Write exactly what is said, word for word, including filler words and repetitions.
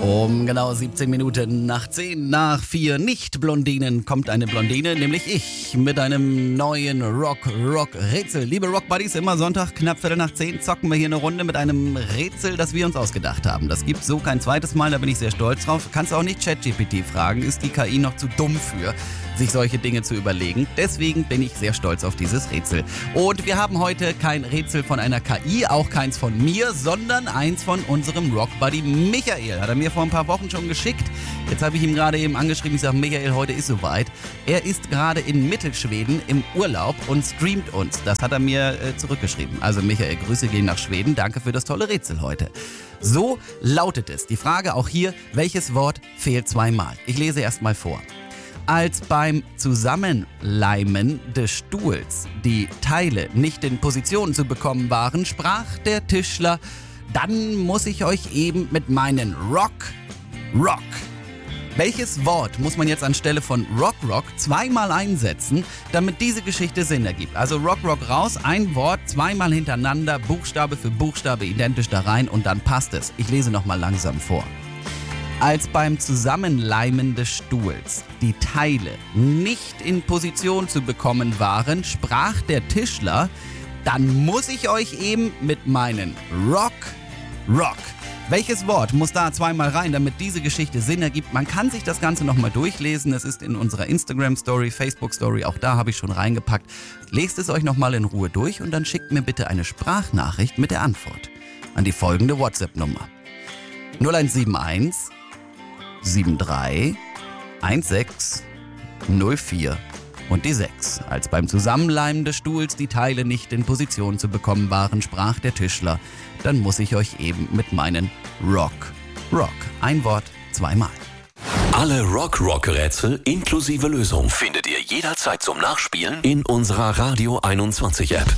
Um genau siebzehn Minuten nach zehn nach vier Nicht-Blondinen kommt eine Blondine, nämlich ich, mit einem neuen Rock-Rock-Rätsel. Liebe Rock-Buddies, immer Sonntag, knapp Viertel nach zehn, zocken wir hier eine Runde mit einem Rätsel, das wir uns ausgedacht haben. Das gibt's so kein zweites Mal, da bin ich sehr stolz drauf. Kannst auch nicht ChatGPT fragen, ist die K I noch zu dumm für, sich solche Dinge zu überlegen. Deswegen bin ich sehr stolz auf dieses Rätsel. Und wir haben heute kein Rätsel von einer K I, auch keins von mir, sondern eins von unserem Rock-Buddy Michael. Hat er mir vor ein paar Wochen schon geschickt. Jetzt habe ich ihm gerade eben angeschrieben, ich sage, Michael, heute ist soweit. Er ist gerade in Mittelschweden im Urlaub und streamt uns. Das hat er mir äh, zurückgeschrieben. Also Michael, Grüße gehen nach Schweden. Danke für das tolle Rätsel heute. So lautet es. Die Frage auch hier, welches Wort fehlt zweimal? Ich lese erst mal vor. Als beim Zusammenleimen des Stuhls die Teile nicht in Position zu bekommen waren, sprach der Tischler, dann muss ich euch eben mit meinen Rock, Rock. Welches Wort muss man jetzt anstelle von Rock, Rock zweimal einsetzen, damit diese Geschichte Sinn ergibt? Also Rock, Rock raus, ein Wort, zweimal hintereinander, Buchstabe für Buchstabe identisch da rein und dann passt es. Ich lese nochmal langsam vor. Als beim Zusammenleimen des Stuhls die Teile nicht in Position zu bekommen waren, sprach der Tischler, dann muss ich euch eben mit meinen Rock, Rock. Welches Wort muss da zweimal rein, damit diese Geschichte Sinn ergibt? Man kann sich das Ganze nochmal durchlesen. Es ist in unserer Instagram-Story, Facebook-Story, auch da habe ich schon reingepackt. Lest es euch nochmal in Ruhe durch und dann schickt mir bitte eine Sprachnachricht mit der Antwort an die folgende WhatsApp-Nummer. null eins sieben eins sieben drei eins sechs null vier und die sechs. Als beim Zusammenleimen des Stuhls die Teile nicht in Position zu bekommen waren, sprach der Tischler, dann muss ich euch eben mit meinen Rock, Rock, ein Wort, zweimal. Alle Rock-Rock-Rätsel inklusive Lösung findet ihr jederzeit zum Nachspielen in unserer Radio einundzwanzig App.